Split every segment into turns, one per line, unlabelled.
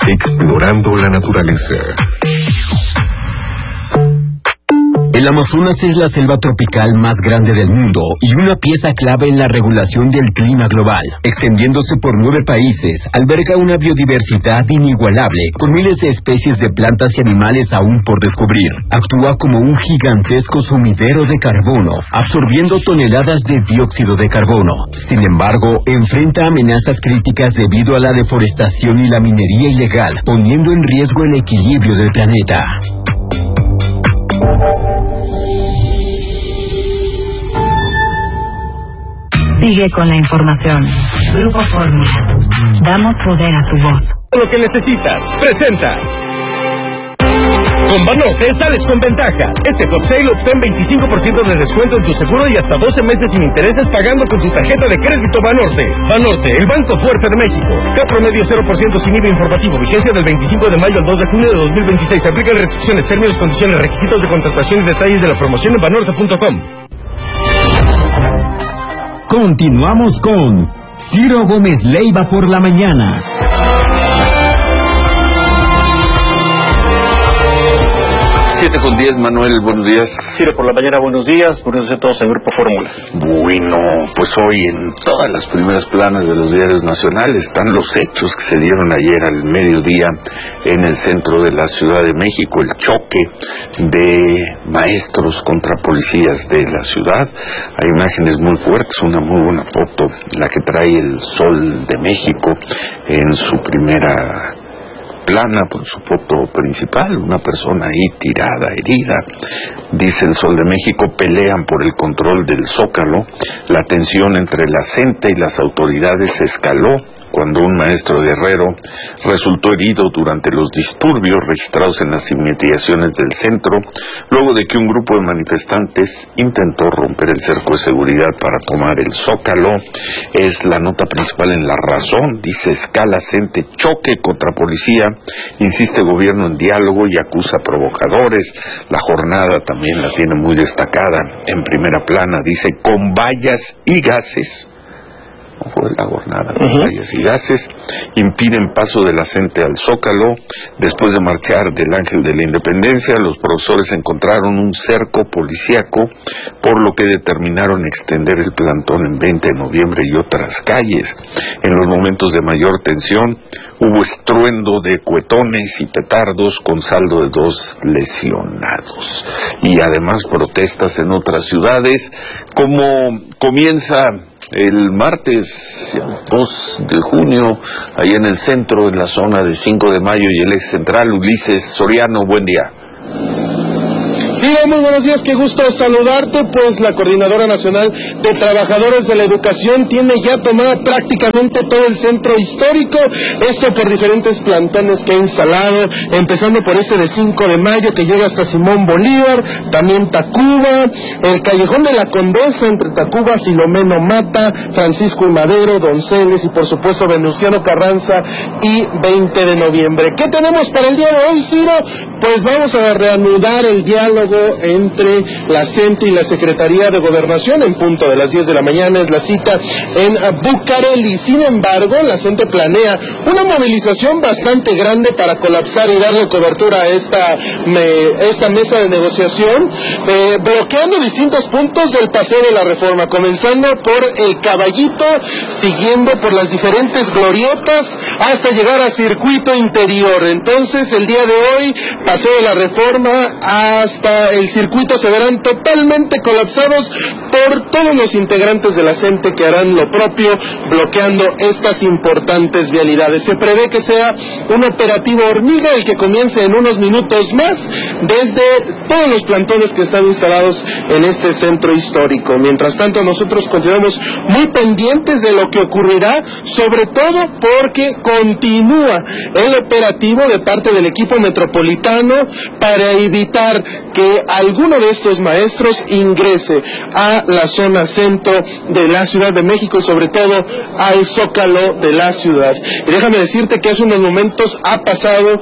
explorando la naturaleza.
El Amazonas es la selva tropical más grande del mundo y una pieza clave en la regulación del clima global. Extendiéndose por 9 países, alberga una biodiversidad inigualable, con miles de especies de plantas y animales aún por descubrir. Actúa como un gigantesco sumidero de carbono, absorbiendo toneladas de dióxido de carbono. Sin embargo, enfrenta amenazas críticas debido a la deforestación y la minería ilegal, poniendo en riesgo el equilibrio del planeta.
Sigue con la información. Grupo Fórmula. Damos poder a tu voz.
Lo que necesitas. Presenta. Con Banorte sales con ventaja. Este Hot Sale obtén 25% de descuento en tu seguro y hasta 12 meses sin intereses pagando con tu tarjeta de crédito Banorte. Banorte, el banco fuerte de México. CAT promedio 0% sin IVA informativo. Vigencia del 25 de mayo al 2 de junio de 2026. Aplican restricciones, términos, condiciones, requisitos de contratación y detalles de la promoción en banorte.com.
Continuamos con Ciro Gómez Leiva por la mañana.
7:10, Manuel, buenos días.
Ciro, por la mañana, buenos días a todos en Grupo Fórmula.
Bueno, pues hoy en todas las primeras planas de los diarios nacionales están los hechos que se dieron ayer al mediodía en el centro de la Ciudad de México, el choque de maestros contra policías de la ciudad. Hay imágenes muy fuertes, una muy buena foto, la que trae el Sol de México en su primera plana, por su foto principal, una persona ahí tirada, herida. Dice el Sol de México, pelean por el control del Zócalo. La tensión entre la gente y las autoridades escaló cuando un maestro guerrero resultó herido durante los disturbios registrados en las inmediaciones del centro, luego de que un grupo de manifestantes intentó romper el cerco de seguridad para tomar el Zócalo. Es la nota principal en La Razón. Dice, escala gente, choque contra policía, insiste gobierno en diálogo y acusa provocadores. La Jornada también la tiene muy destacada en primera plana. Dice, con vallas y gases. Fue la Jornada, vallas y gases, impiden paso de la gente al Zócalo. Después de marchar del Ángel de la Independencia, los profesores encontraron un cerco policíaco, por lo que determinaron extender el plantón en 20 de noviembre y otras calles. En los momentos de mayor tensión, hubo estruendo de cuetones y petardos con saldo de 2 lesionados. Y además protestas en otras ciudades, como comienza el martes 2 de junio, ahí en el centro, en la zona de 5 de mayo y el eje central. Ulises Soriano, buen día.
Sí, muy buenos días, qué gusto saludarte. Pues la Coordinadora Nacional de Trabajadores de la Educación tiene ya tomada prácticamente todo el centro histórico, esto por diferentes plantones que ha instalado, empezando por ese de 5 de mayo que llega hasta Simón Bolívar, también Tacuba, el Callejón de la Condesa entre Tacuba, Filomeno Mata, Francisco y Madero, Donceles y por supuesto Venustiano Carranza y 20 de noviembre. ¿Qué tenemos para el día de hoy, Ciro? Pues vamos a reanudar el diálogo entre la CENTE y la Secretaría de Gobernación en punto de las 10 de la mañana, es la cita en Bucareli. Sin embargo, la CENTE planea una movilización bastante grande para colapsar y darle cobertura a esta mesa de negociación, bloqueando distintos puntos del Paseo de la Reforma, comenzando por el Caballito, siguiendo por las diferentes glorietas hasta llegar a Circuito Interior. Entonces, el día de hoy, Paseo de la Reforma hasta el circuito se verán totalmente colapsados por todos los integrantes de la CENTE que harán lo propio, bloqueando estas importantes vialidades. Se prevé que sea un operativo hormiga el que comience en unos minutos más desde todos los plantones que están instalados en este centro histórico. Mientras tanto, nosotros continuamos muy pendientes de lo que ocurrirá, sobre todo porque continúa el operativo de parte del equipo metropolitano para evitar que alguno de estos maestros ingrese a la zona centro de la Ciudad de México y sobre todo al Zócalo de la ciudad. Y déjame decirte que hace unos momentos ha pasado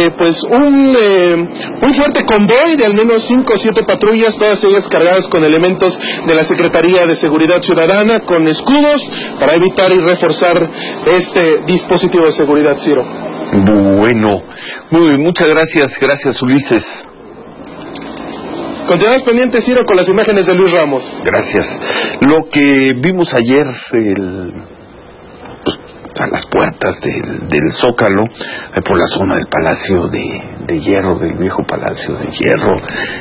un fuerte convoy de al menos 5 o 7 patrullas, todas ellas cargadas con elementos de la Secretaría de Seguridad Ciudadana, con escudos para evitar y reforzar este dispositivo de seguridad, Ciro.
Bueno, muchas gracias Ulises.
Continuamos pendientes, Ciro, con las imágenes de Luis Ramos.
Gracias. Lo que vimos ayer, a las puertas del Zócalo, por la zona del Palacio de Hierro, del viejo Palacio de Hierro,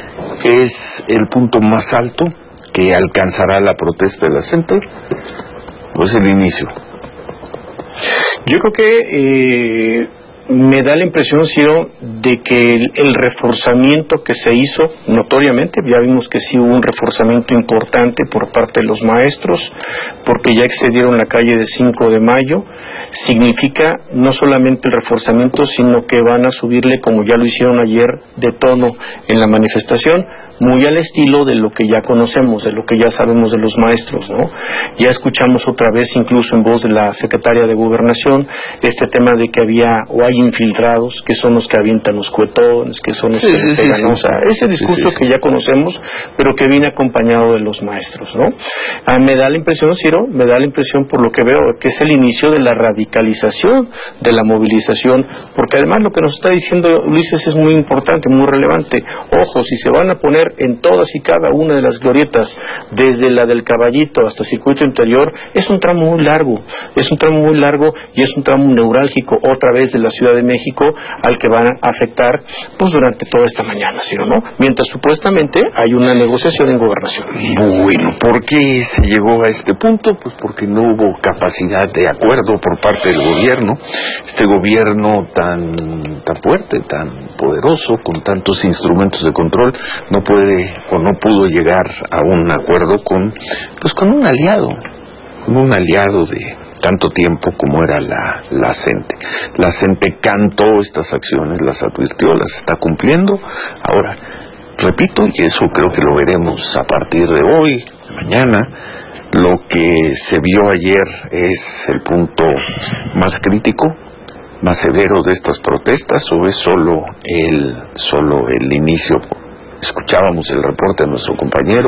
es el punto más alto que alcanzará la protesta de la gente, pues el inicio.
Yo creo que me da la impresión, Ciro, de que el reforzamiento que se hizo notoriamente, ya vimos que sí hubo un reforzamiento importante por parte de los maestros, porque ya excedieron la calle de 5 de mayo, significa no solamente el reforzamiento, sino que van a subirle, como ya lo hicieron ayer, de tono en la manifestación, muy al estilo de lo que ya conocemos, de lo que ya sabemos de los maestros, ¿no? Ya escuchamos otra vez, incluso en voz de la secretaria de Gobernación, este tema de que había o hay infiltrados, que son los que avientan los cuetones, que son los que le pegan, ¿no? O sea, ese discurso que ya conocemos, pero que viene acompañado de los maestros, ¿no? Me da la impresión, Ciro, por lo que veo, que es el inicio de la radicalización de la movilización, porque además lo que nos está diciendo Ulises es muy importante, muy relevante. Ojo, si se van a poner en todas y cada una de las glorietas, desde la del Caballito hasta Circuito Interior, es un tramo muy largo y es un tramo neurálgico otra vez de la Ciudad de México, al que van a afectar pues durante toda esta mañana, ¿sí o no? Mientras supuestamente hay una negociación en Gobernación.
Bueno, ¿por qué se llegó a este punto? Pues porque no hubo capacidad de acuerdo por parte del gobierno, este gobierno tan fuerte, tan poderoso, con tantos instrumentos de control, no puede o no pudo llegar a un acuerdo con un aliado de tanto tiempo como era la CENTE. La CENTE cantó estas acciones, las advirtió, las está cumpliendo. Ahora, repito, y eso creo que lo veremos a partir de hoy, mañana, lo que se vio ayer es el punto más crítico, más severo de estas protestas, o es solo el inicio. Escuchábamos el reporte de nuestro compañero,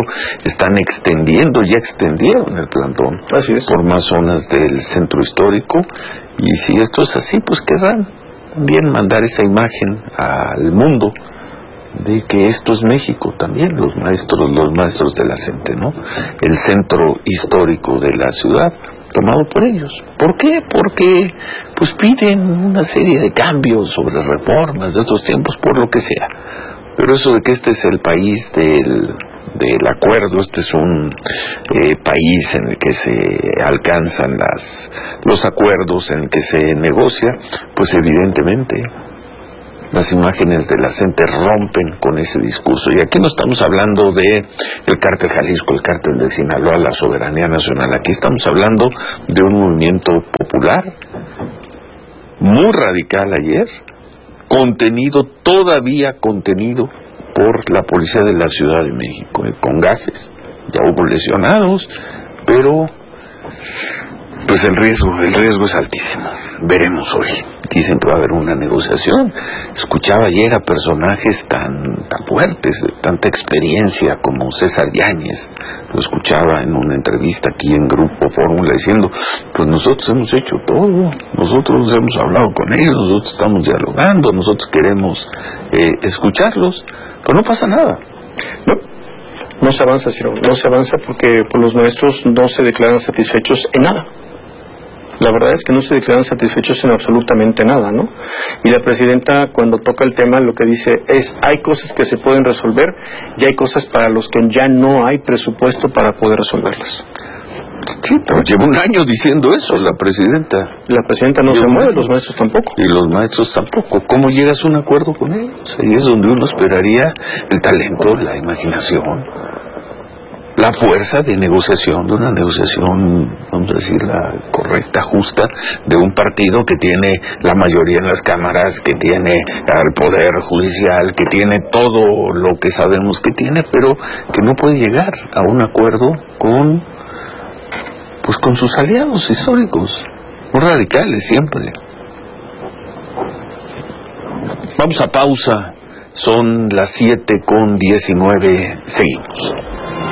ya extendieron el plantón por más zonas del centro histórico, y si esto es así, pues querrán también mandar esa imagen al mundo de que esto es México también, los maestros de la CENTE, ¿no? El centro histórico de la ciudad, tomado por ellos. ¿Por qué? Porque pues piden una serie de cambios sobre reformas de otros tiempos, por lo que sea. Pero eso de que este es el país del acuerdo, este es un país en el que se alcanzan los acuerdos, en el que se negocia, pues evidentemente las imágenes de la CENTE rompen con ese discurso. Y aquí no estamos hablando de el cártel Jalisco, el cártel de Sinaloa, la soberanía nacional. Aquí estamos hablando de un movimiento popular muy radical ayer, todavía contenido por la policía de la Ciudad de México, con gases. Ya hubo lesionados, pero pues el riesgo es altísimo. Veremos hoy. Dicen que va a haber una negociación. Escuchaba ayer a personajes tan fuertes, de tanta experiencia, como César Yáñez. Lo escuchaba en una entrevista aquí en Grupo Fórmula diciendo, pues nosotros hemos hecho todo, nosotros hemos hablado con ellos, nosotros estamos dialogando, nosotros queremos escucharlos, pero no pasa nada.
No se avanza, Ciro, no se avanza porque pues, los maestros no se declaran satisfechos en nada. La verdad es que no se declaran satisfechos en absolutamente nada, ¿no? Y la presidenta, cuando toca el tema, lo que dice es, hay cosas que se pueden resolver y hay cosas para los que ya no hay presupuesto para poder resolverlas.
Sí, pero lleva un año diciendo eso la presidenta.
La presidenta no se mueve, los maestros tampoco.
Y los maestros tampoco. ¿Cómo llegas a un acuerdo con ellos? Ahí es donde uno esperaría el talento, la imaginación, la fuerza de negociación, de una negociación, vamos a decir, la correcta, justa, de un partido que tiene la mayoría en las cámaras, que tiene al poder judicial, que tiene todo lo que sabemos que tiene, pero que no puede llegar a un acuerdo con sus aliados históricos, muy radicales siempre. Vamos a pausa, son las 7:19, seguimos.